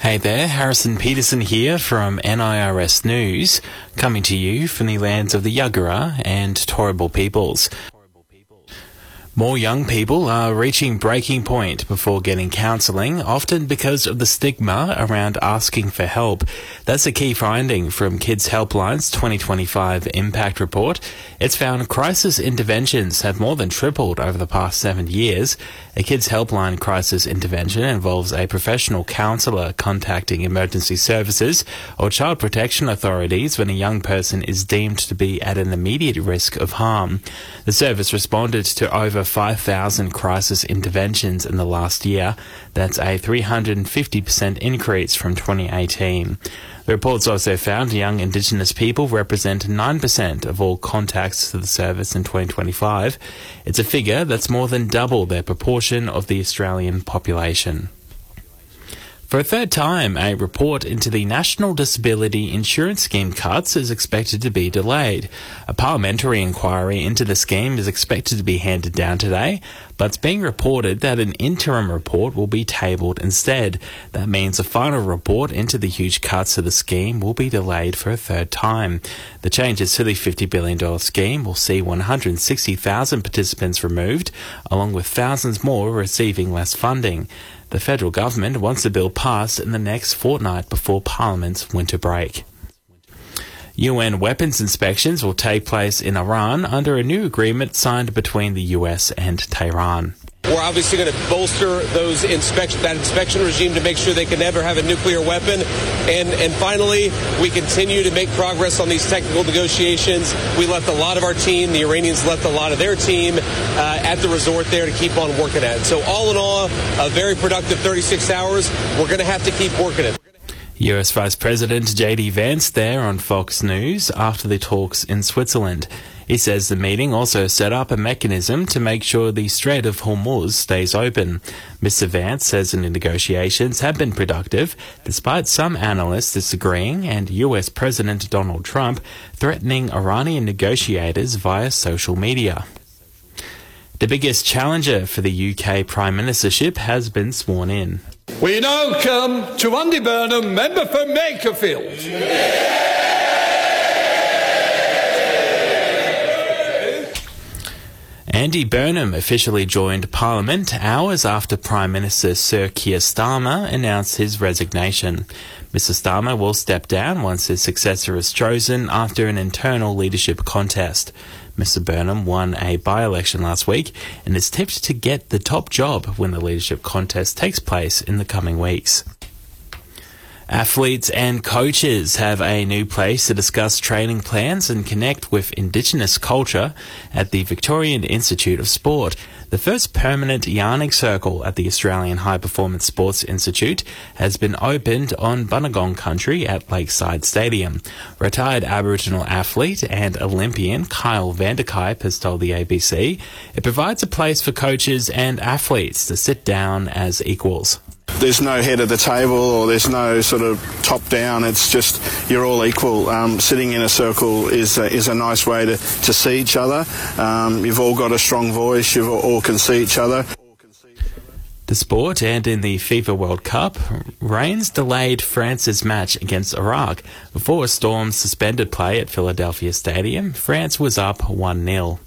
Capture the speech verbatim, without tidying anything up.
Hey there, Harrison Peterson here from N I R S News, coming to you from the lands of the Yagara and Turrbal peoples. More young people are reaching breaking point before getting counselling, often because of the stigma around asking for help. That's a key finding from Kids Helpline's twenty twenty-five Impact Report. It's found crisis interventions have more than tripled over the past seven years. A Kids Helpline crisis intervention involves a professional counsellor contacting emergency services or child protection authorities when a young person is deemed to be at an immediate risk of harm. The service responded to over five thousand crisis interventions in the last year. That's a three hundred fifty percent increase from twenty eighteen. The reports also found young Indigenous people represent nine percent of all contacts to the service in twenty twenty-five. It's a figure that's more than double their proportion of the Australian population. For a third time, a report into the National Disability Insurance Scheme cuts is expected to be delayed. A parliamentary inquiry into the scheme is expected to be handed down today, but it's being reported that an interim report will be tabled instead. That means a final report into the huge cuts to the scheme will be delayed for a third time. The changes to the fifty billion dollars scheme will see one hundred sixty thousand participants removed, along with thousands more receiving less funding. The federal government wants the bill passed in the next fortnight before Parliament's winter break. U N weapons inspections will take place in Iran under a new agreement signed between the U S and Tehran. We're obviously going to bolster those inspection, that inspection regime to make sure they can never have a nuclear weapon. And, and finally, we continue to make progress on these technical negotiations. We left a lot of our team, the Iranians left a lot of their team uh, at the resort there to keep on working at it. So all in all, a very productive thirty-six hours. We're going to have to keep working it. U S Vice President J D Vance there on Fox News after the talks in Switzerland. He says the meeting also set up a mechanism to make sure the Strait of Hormuz stays open. Mister Vance says the negotiations have been productive, despite some analysts disagreeing and U S President Donald Trump threatening Iranian negotiators via social media. The biggest challenger for the U K Prime Ministership has been sworn in. We now come to Andy Burnham, member for Makerfield. Andy Burnham officially joined Parliament hours after Prime Minister Sir Keir Starmer announced his resignation. Mister Starmer will step down once his successor is chosen after an internal leadership contest. Mister Burnham won a by-election last week and is tipped to get the top job when the leadership contest takes place in the coming weeks. Athletes and coaches have a new place to discuss training plans and connect with Indigenous culture at the Victorian Institute of Sport. The first permanent yarning circle at the Australian High Performance Sports Institute has been opened on Bunagong country at Lakeside Stadium. Retired Aboriginal athlete and Olympian Kyle Vanderkype has told the A B C it provides a place for coaches and athletes to sit down as equals. There's no head at the table or there's no sort of top down. It's just you're all equal. Um, sitting in a circle is a, is a nice way to, to see each other. Um, you've all got a strong voice. You all can see each other. The sport and in the FIFA World Cup, rains delayed France's match against Iraq. Before a storm suspended play at Philadelphia Stadium, France was up one nil.